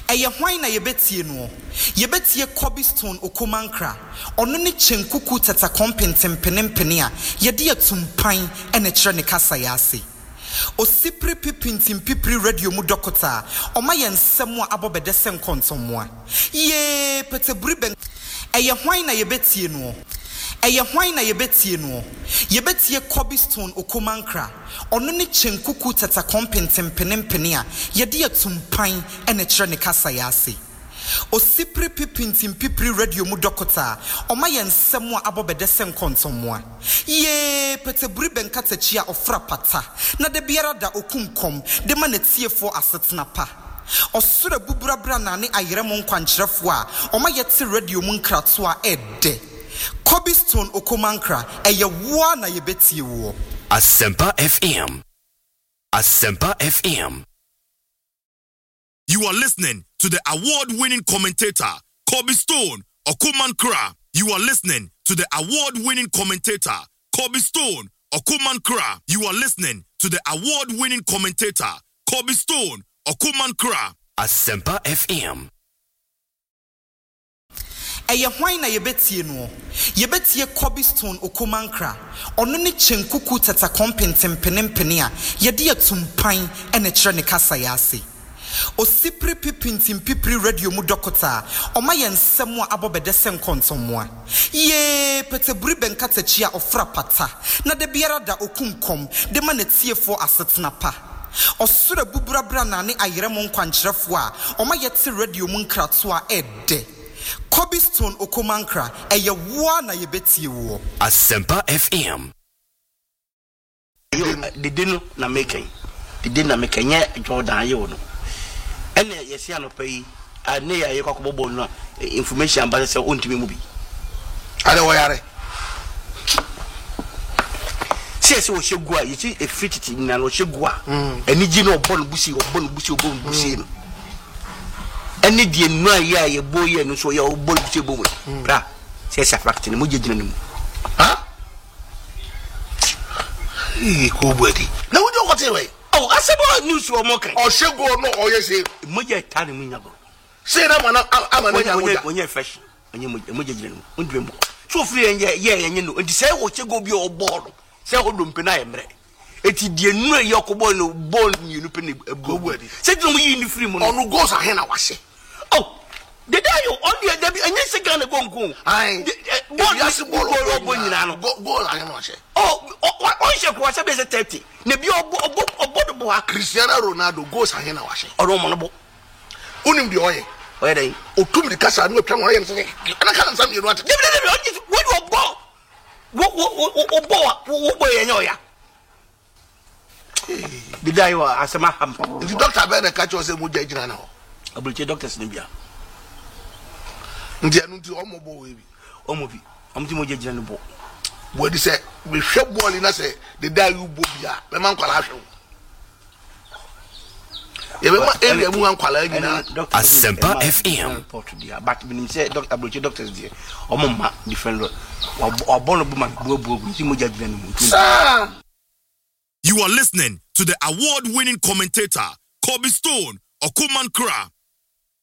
Eye hwan na yebetie no. Yebetie Cobblestone Okomankra. Ono ne chenkuku tata kompentem penempene a yede atumpan ene kire ne kasa ya ase. Osipri pipintim pipri radio mu dokota oma yensem a abobede senkontomoa. Ye peteburi ben. Eye hwan na yebetie no. Eye hwan na yebetie no. Yebetie Cobblestone Okomankra. Ono ne chenkuku tata kompentem penempene a yede atumpan ene kire ne kasa ya ase. Osipri pipintim pipri radio mu dokota oma yensem a abobede senkontomoa. Ye peteburi ben katachia ofra pata na de biara da okumkom de ma ne tiefo asetena pa. Osura buburabra na ne ayeremo nkwankyerefo a oma yete radio mu nkrato a ede. Cobblestone Okomankra eye wo na yebetie wo. Asempa FM. Asempa FM. You are listening to the award-winning commentator, Cobblestone Okomankra. You are listening to the award-winning commentator, Cobblestone Okomankra. You are listening to the award-winning commentator, Cobblestone Okomankra. Asempa FM. Eye hwan na yebetie no. Yebetie Cobblestone Okomankra. Ono ne chenkuku tata kompentem penempene a yede atumpan ene kire ne kasa ya ase. Osipri pipintim pipri radio mu dokota oma yensem a abobede senkontomoa. Ye peteburi ben katachia ofra pata na de biara da okumkom de ma ne tiefo asetena pa. Osura buburabra na ne ayeremo nkwankyerefo a oma yete radio mu nkrato a ede. Cobblestone Okomankra eye wo na yebetie wo. Asempa FM. The dinner na making. The dinner making ye Jordan you no. Ene yesi anopai ane ya yekwakobobo no information about say ontimi mu bi. Ale wo yare. Se wo shegua yiti e fititi na no shegua. Eni gi no obon busi no. Eni die no ya ye boye no so ya obon busi bowe. Bra. Se safrakti ni mo jegina ni mu. Ha? Ko bodi. Na wo do ko te we. Oh, asebo news wo mo kan. O shego no o yesi. Moje tani mu nyago. Say na mana amana nyago. Onye fresh. Onye moje jira no. Ondwe mo. So free ye no. Nti say wo chego bi o ball. Say o dompe na yemre. Eti die nu ye okobo no ball ni nu pe ne ebo. Say dum yi ni free mo no. Onu goes ahe na wase. Oh. The day you on the debi enye second go nko. Ai. Ball yasi ball nyina no. Goal ahe na wase. Oh, on she ko wase be 30. Ne bi obodo bo ha Cristiano Ronaldo goes ahe na wase. Oro mo no bo. Unim di oye. Oye dai. Otum di kasa no twa mo ye nse. Ana kana sam yenu ate. Debi onye wo bo. Wo bo ye nyoya. The day you asema ham. The doctor be na catch us say mo jagina na ho. Abulche doctors ni bia. Ndi anu nti omo bo we bi. Omo bi. Amti mo jagina no bo. Bo di say we hwe ball na say the day you bo bia. Be man kwala hwe. Ye be ma area mu ankwala nyina. Asempa FM. But when say Dr. Abulche doctors there. Omo ma different road. Obono bu ma bo nti mo jagina no mo. You are listening to the award-winning commentator, Cobblestone Okomankra.